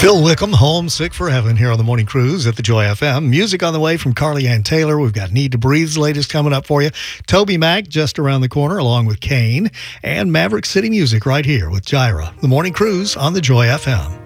Phil Wickham, Homesick for Heaven, here on the Morning Cruise at the Joy FM. Music on the way from Carly Ann Taylor. We've got Need to Breathe's latest coming up for you. Toby Mac just around the corner, along with Kane. And Maverick City Music right here with Gyra. The Morning Cruise on the Joy FM.